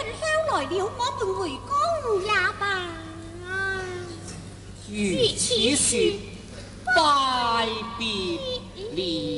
捎來了，我們回宮也罷。 如此說，拜別了。